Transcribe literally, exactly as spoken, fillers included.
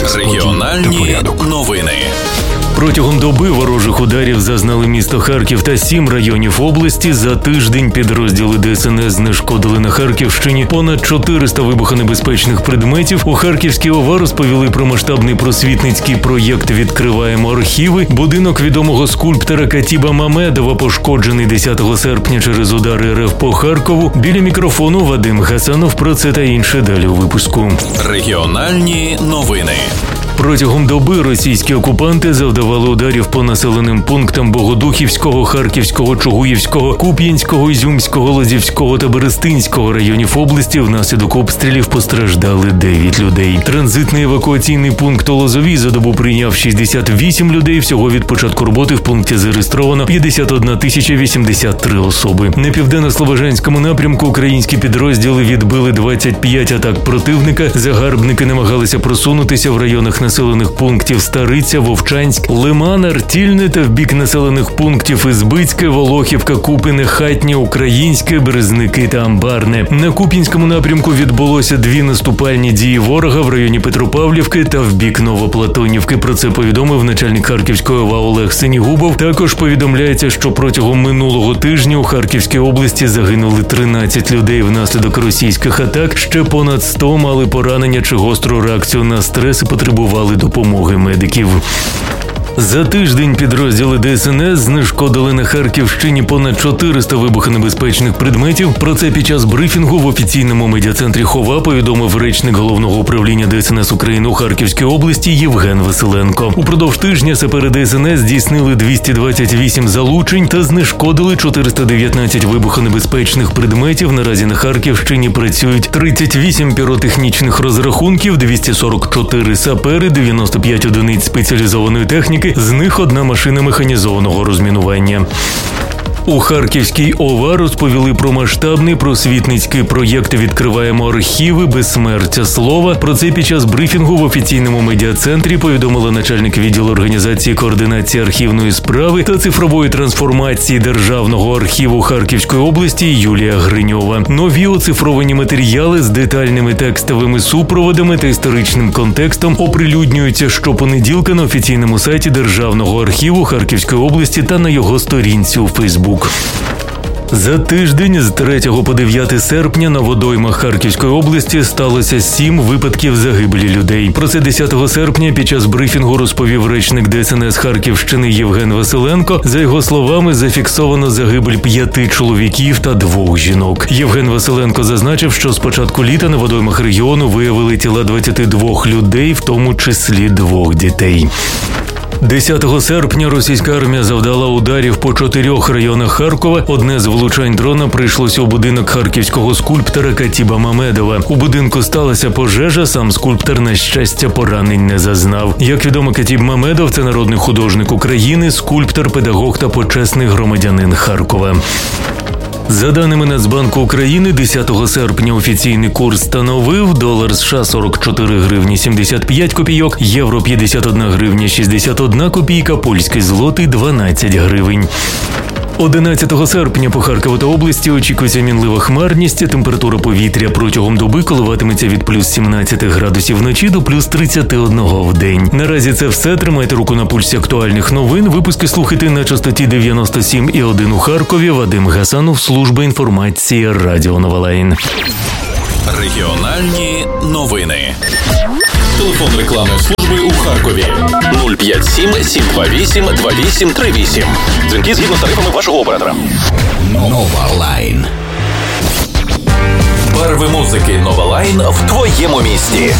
Регіональні новини. Протягом доби ворожих ударів зазнали місто Харків та сім районів області. За тиждень підрозділи ДСНС знешкодили на Харківщині понад чотириста вибухонебезпечних предметів. У Харківській ОВА розповіли про масштабний просвітницький проєкт «Відкриваємо архіви». Будинок відомого скульптора Катіба Мамедова пошкоджений десятого серпня через удари РФ по Харкову. Біля мікрофону Вадим Гасанов. Про це та інше далі у випуску. Регіональні новини. Протягом доби російські окупанти завдавали ударів по населеним пунктам Богодухівського, Харківського, Чугуївського, Куп'янського, Ізюмського, Лозівського та Берестинського районів області. Внаслідок обстрілів постраждали дев'ять людей. Транзитний евакуаційний пункт у Лозовій за добу прийняв шістдесят вісім людей. Всього від початку роботи в пункті зареєстровано п'ятдесят одна тисяча вісімдесят три особи. На південно-слобожанському напрямку українські підрозділи відбили двадцять п'ять атак противника. Загарбники намагалися просунутися в районах населених пунктів Стариця, Вовчанськ, Лиман, Артільне та в бік населених пунктів Ізбицьке, Волохівка, Купине, Хатнє, Українське, Березники та Амбарне. На Куп'янському напрямку відбулося дві наступальні дії ворога в районі Петропавлівки та в бік Новоплатонівки. Про це повідомив начальник Харківської ОВА Олег Синігубов. Також повідомляється, що протягом минулого тижня у Харківській області загинули тринадцять людей внаслідок російських атак. Ще понад сто мали поранення чи гостру реакцію на стрес і потребували допомоги медиків. За тиждень підрозділи ДСНС знешкодили на Харківщині понад чотириста вибухонебезпечних предметів. Про це під час брифінгу в офіційному медіа-центрі ХОВА повідомив речник Головного управління ДСНС України у Харківській області Євген Василенко. Упродовж тижня сапери ДСНС здійснили двісті двадцять вісім залучень та знешкодили чотириста дев'ятнадцять вибухонебезпечних предметів. Наразі на Харківщині працюють тридцять вісім піротехнічних розрахунків, двісті сорок чотири сапери, дев'яносто п'ять одиниць спеціалізованої техніки, з них одна машина механізованого розмінування. У Харківській ОВА розповіли про масштабний просвітницький проєкт «Відкриваємо архіви. Безсмертя слова». Про це під час брифінгу в офіційному медіа-центрі повідомила начальник відділу організації координації архівної справи та цифрової трансформації Державного архіву Харківської області Юлія Гриньова. Нові оцифровані матеріали з детальними текстовими супроводами та історичним контекстом оприлюднюються щопонеділка на офіційному сайті Державного архіву Харківської області та на його сторінці у Фейсбук. За тиждень з третього по дев'яте серпня на водоймах Харківської області сталося сім випадків загибелі людей. Про це десятого серпня під час брифінгу розповів речник ДСНС Харківщини Євген Василенко. За його словами, зафіксовано загибель п'яти чоловіків та двох жінок. Євген Василенко зазначив, що з початку літа на водоймах регіону виявили тіла двадцяти двох людей, в тому числі двох дітей. десятого серпня російська армія завдала ударів по чотирьох районах Харкова. Одне з влучань дрона прийшлося у будинок харківського скульптора Катіба Мамедова. У будинку сталася пожежа, сам скульптор, на щастя, поранень не зазнав. Як відомо, Катіб Мамедов – це народний художник України, скульптор, педагог та почесний громадянин Харкова. За даними Нацбанку України, десятого серпня офіційний курс становив: долар США сорок чотири гривні сімдесят п'ять копійок, євро п'ятдесят одна гривня шістдесят одна копійка, польський злотий дванадцять гривень. одинадцятого серпня по Харкову та області очікується мінлива хмарність. Температура повітря протягом доби коливатиметься від плюс сімнадцяти градусів вночі до плюс тридцяти одного в день. Наразі це все. Тримайте руку на пульсі актуальних новин. Випуски слухайте на частоті дев'яносто сім і один у Харкові. Вадим Гасанов, служба інформації Радіо Новолайн. Регіональні новини. Телефон рекламної служби у Харкові нуль п'ять сім сім два вісім два вісім три вісім. Дзвінки згідно з тарифами вашого оператора. Новолайн. Барви музики Новолайн в твоєму місті.